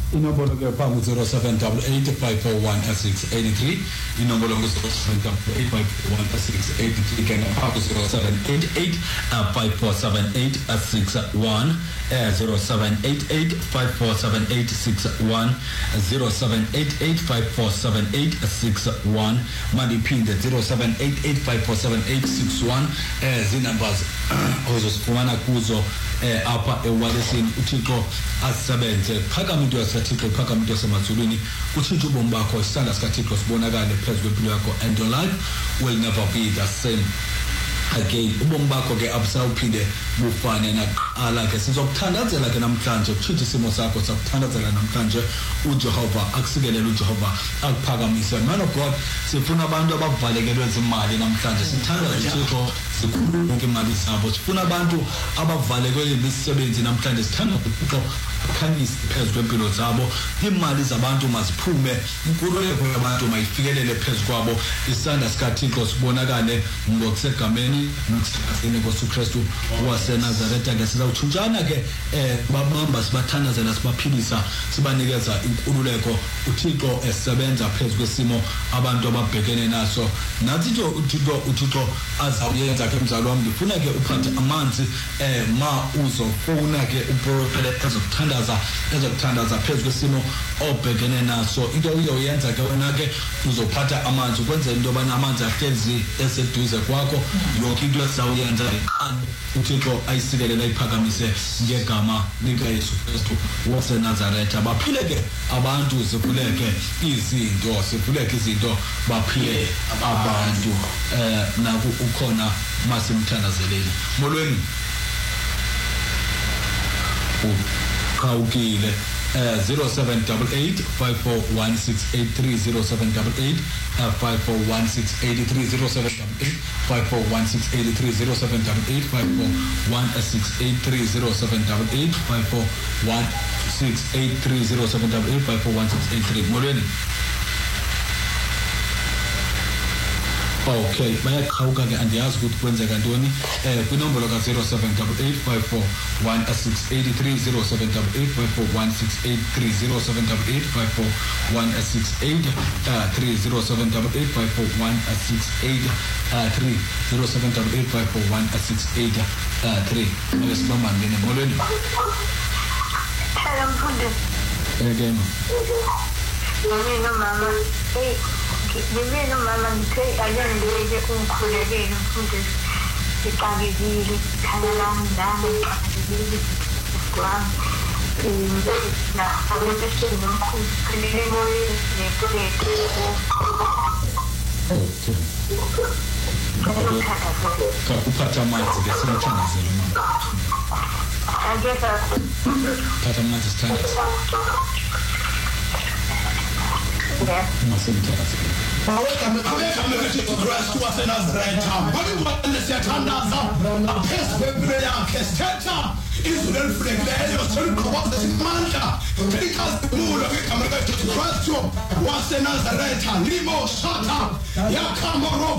inombolo ke phambi 0788541683 inombolo ke 0788541683 ke phambi 0788547861 0788547861 0788547861 maliphinde 0788547861 zinumbers ozosifumana kuzo apha ewalesini uThixo asebenze phakama into yaseThixo phakama into yasemazulwini uThixo ubomi bakho isandla sikaThixo sibonakale phezu kwempilo yakho and your life will never be the same again. Ubomi bakho ke abusawuphinde bufane naqala ke sizokuthandazela ke namhlanje utshithi isimo sakho sakuthandazela namhlanje uJehova akusikelele uJehova akuphakamise. Man of God, sifuna abantu abavalekelwe izimali namhlanje sithandaza uThixo sikhulule imali zabo. Sifuna abantu abavalekelwe imisebenzi namhlanje sithandaza uThixo akhanyise phezu kwempilo zabo. Imali zabantu maziphume, inkululeko yabantu mayifikelele phezu kwabo. Isandla sikaThixo sibonakale ngokusegameni nokusebenzeni koKristu waseNazaretha ke sizawuthunjana ke babamba sibathandazela sibaphilisa sibanikeza inkululeko uThixo esebenza phezu kwesimo abantu ababhekene naso. Nathi uThixo azawuyenza ke mzalo wami ngifuna ke uphathe amanzi ma uzofuna ke uprofete ezokuthandaza phezu kwesimo obhekene naso. Into uyoyenza ke wena ke uzophatha amanzi ukwenza into yobana amanzi ahlezi eseduze kwakho. Yonke into esawuyenza uThixo ayisikelele ayiphakamise ngegama likaYesu Kristu waseNazaretha. Baphile ke abantu zivuleke izinto baphile abantu naku ukhona masimthandazeleni molweni ukhawukile 0788 541683 0788 541683 0788 541683 0788 541683 0788 541683 0788 541683 molweni. Okay, bayaqhawuka ke andiyazi ukuthi kwenzeka ntoni kwinombolo ka 0788541683 0788541683 molweni. Hello mfundisi. Again. Mama. Bimino mama ngithe ayandele umkhulekeni mfundisi iqakekile khaya lami ngaqakekile kwami na abesesini nomkhulekeni moyeni neproject uphatha amanzi ke simthandazela mama angeza phatha amanzi sithandaza Christ waseNazaretha babibona siyathandaza aphezu kwempilo yakhe sithetha izwi elifulekileyo seliqhobozela isimandla elikazimulo ngegama likaJesu Kristu waseNazaretha limo shata yakhamoro